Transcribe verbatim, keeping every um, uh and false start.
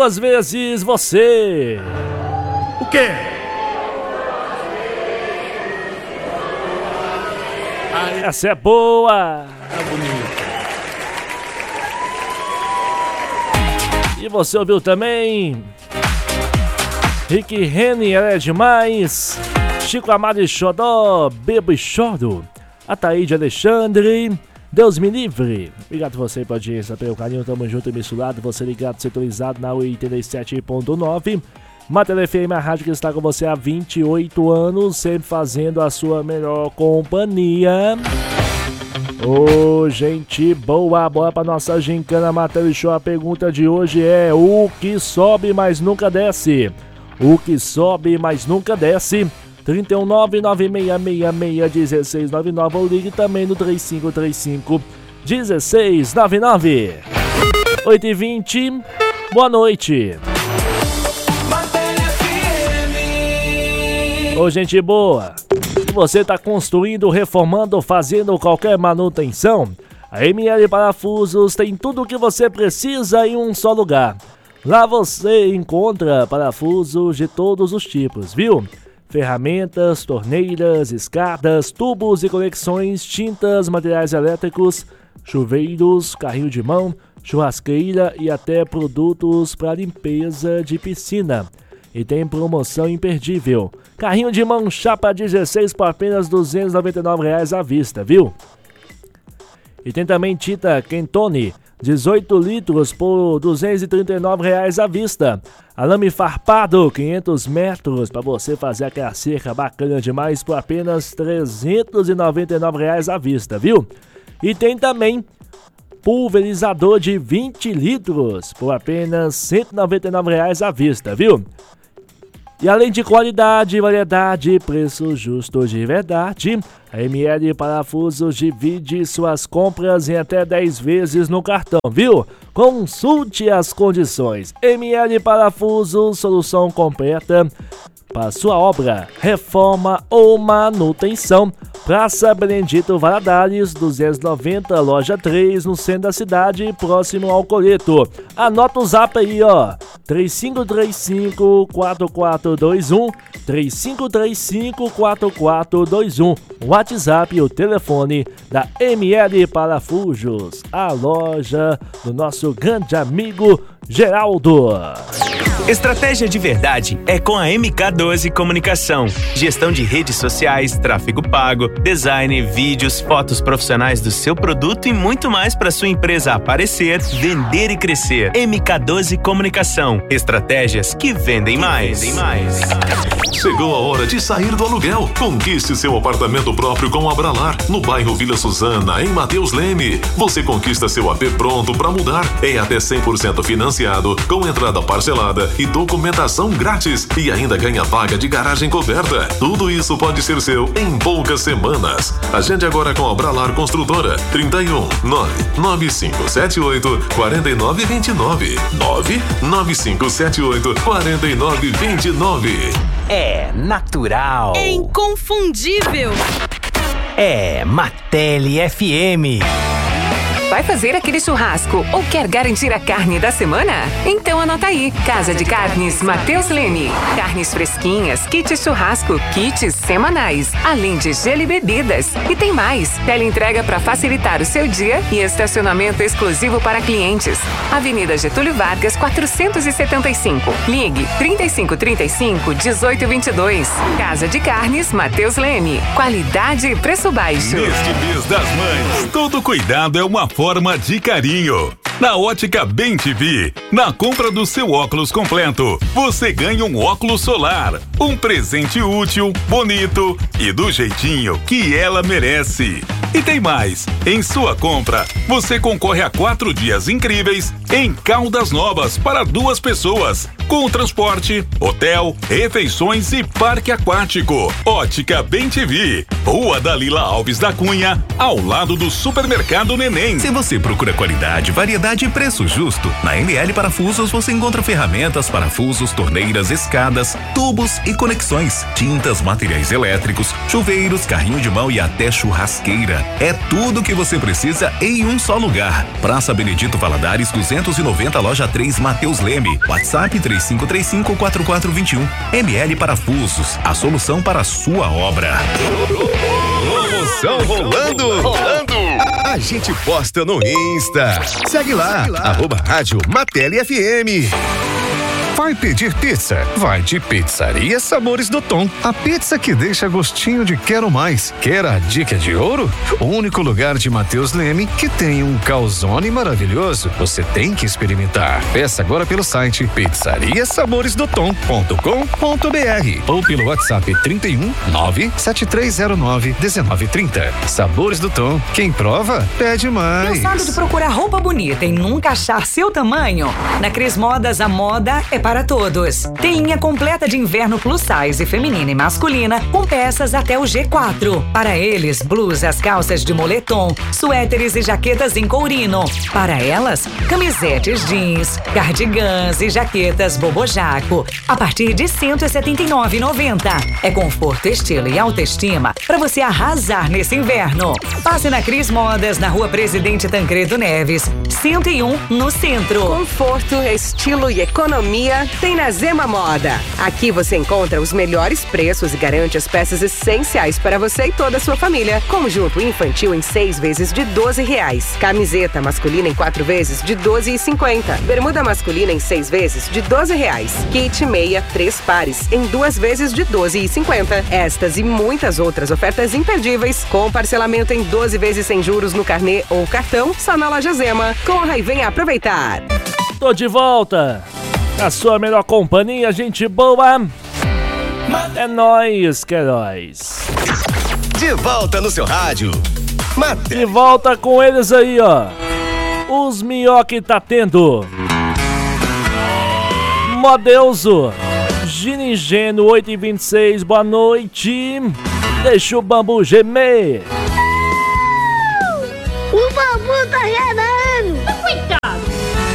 duas vezes você. O quê? Essa é boa. É bonito. E você ouviu também? Rick Rene, ela é demais. Chico Amado e Xodó, Bebo e Choro. Ataíde Alexandre, Deus me livre. Obrigado você pela audiência, pelo carinho, tamo junto e misturado. Você ligado, sintonizado na oitenta e sete ponto nove. Matéria F M, a rádio que está com você há vinte e oito anos, sempre fazendo a sua melhor companhia. Ô, oh, gente boa, bora pra nossa gincana Matéria Show. A pergunta de hoje é: o que sobe mas nunca desce? O que sobe mas nunca desce? trinta e um, nove nove seis seis seis, um seis nove nove ou ligue também no três cinco três cinco, um seis nove nove. oito e vinte, boa noite. Ô, gente boa, se você está construindo, reformando, fazendo qualquer manutenção, a M L Parafusos tem tudo o que você precisa em um só lugar. Lá você encontra parafusos de todos os tipos, viu? Ferramentas, torneiras, escadas, tubos e conexões, tintas, materiais elétricos, chuveiros, carrinho de mão, churrasqueira e até produtos para limpeza de piscina. E tem promoção imperdível. Carrinho de mão chapa dezesseis por apenas duzentos e noventa e nove reais à vista, viu? E tem também tinta Quentone, dezoito litros por duzentos e trinta e nove reais à vista. Alame farpado, quinhentos metros, para você fazer aquela cerca bacana demais por apenas trezentos e noventa e nove reais à vista, viu? E tem também pulverizador de vinte litros por apenas cento e noventa e nove reais à vista, viu? E além de qualidade, variedade e preço justo de verdade, a M L Parafusos divide suas compras em até dez vezes no cartão, viu? Consulte as condições. M L Parafusos, solução completa para sua obra, reforma ou manutenção. Praça Benedito Valadares, duzentos e noventa, loja três, no centro da cidade, próximo ao Coleto. Anota o zap aí, ó. três cinco três cinco, quatro quatro dois um, três cinco três cinco, quatro quatro dois um. WhatsApp e o telefone da M L Parafusos, a loja do nosso grande amigo Geraldo. Estratégia de verdade é com a M K doze Comunicação. Gestão de redes sociais, tráfego pago, design, vídeos, fotos profissionais do seu produto e muito mais para sua empresa aparecer, vender e crescer. M K doze Comunicação. Estratégias que vendem mais. Vendem mais. Chegou a hora de sair do aluguel. Conquiste seu apartamento próprio com a Abralar, no bairro Vila Suzana, em Matheus Leme. Você conquista seu A P pronto para mudar. É até cem por cento financiado, com entrada parcelada e documentação grátis. E ainda ganha vaga de garagem coberta. Tudo isso pode ser seu em poucas semanas. Agende agora com a Abralar Construtora. trinta e um, nove nove cinco sete oito, quatro nove dois nove. nove nove cinco sete oito, quatro nove dois nove. É natural. É inconfundível. É Matele F M. Vai fazer aquele churrasco ou quer garantir a carne da semana? Então anota aí. Casa de Carnes Matheus Leme. Carnes fresquinhas, kit churrasco, kits semanais, além de gelo e bebidas. E tem mais. Teleentrega para facilitar o seu dia e estacionamento exclusivo para clientes. Avenida Getúlio Vargas, quatrocentos e setenta e cinco. Ligue trinta e cinco trinta e cinco, dezoito vinte e dois. Casa de Carnes Matheus Leme. Qualidade e preço baixo. Neste mês das mães, todo cuidado é uma forma de carinho. Na Ótica Bem T V, na compra do seu óculos completo, você ganha um óculos solar. Um presente útil, bonito e do jeitinho que ela merece. E tem mais, em sua compra, você concorre a quatro dias incríveis em Caldas Novas para duas pessoas, com transporte, hotel, refeições e parque aquático. Ótica Bem T V, Rua Dalila Alves da Cunha, ao lado do Supermercado Neném. Se você procura qualidade, variedade qualidade e preço justo. Na M L Parafusos você encontra ferramentas, parafusos, torneiras, escadas, tubos e conexões, tintas, materiais elétricos, chuveiros, carrinho de mão e até churrasqueira. É tudo que você precisa em um só lugar. Praça Benedito Valadares duzentos e noventa, loja três, Matheus Leme. WhatsApp três cinco três cinco, quatro quatro dois um. M L Parafusos, a solução para a sua obra. Promoção rolando, rolando. A, a gente posta no Insta. Segue lá, arroba Rádio Mateli F M. Vai pedir pizza? Vai de Pizzaria Sabores do Tom. A pizza que deixa gostinho de quero mais. Quer a dica de ouro? O único lugar de Matheus Leme que tem um calzone maravilhoso. Você tem que experimentar. Peça agora pelo site pizzaria sabores do tom ponto com ponto b r ou pelo WhatsApp trinta e um, nove sete três zero nove, um nove três zero. Sabores do Tom. Quem prova, pede mais. Cansado de procurar roupa bonita e nunca achar seu tamanho? Na Cris Modas, a moda é para todos. Tem linha completa de inverno plus size feminina e masculina com peças até o G quatro. Para eles, blusas, calças de moletom, suéteres e jaquetas em courino. Para elas, camisetes jeans, cardigans e jaquetas bobojaco a partir de cento e setenta e nove reais e noventa centavos. É conforto, estilo e autoestima para você arrasar nesse inverno. Passe na Cris Modas, na Rua Presidente Tancredo Neves, cento e um, no centro. Conforto, estilo e economia tem na Zema Moda. Aqui você encontra os melhores preços e garante as peças essenciais para você e toda a sua família. Conjunto infantil em seis vezes de doze reais. Camiseta masculina em quatro vezes de doze reais e cinquenta centavos. Bermuda masculina em seis vezes de doze reais. Kit meia, três pares em duas vezes de doze reais e cinquenta centavos. Estas e muitas outras ofertas imperdíveis com parcelamento em doze vezes sem juros no carnê ou cartão só na loja Zema. Corra e venha aproveitar. Tô de volta. A sua melhor companhia, gente boa. É nóis, Queiroz. De volta no seu rádio. Mate. De volta com eles aí, ó. Os melhor que tá tendo. Modeuso. Ginigeno oito e vinte e seis, boa noite. Deixa o bambu gemer. O bambu tá